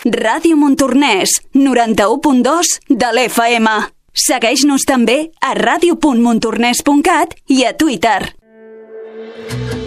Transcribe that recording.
Ràdio Montornès, 91.2 de l'FM. Segueix-nos també a radio.montornès.cat i a Twitter.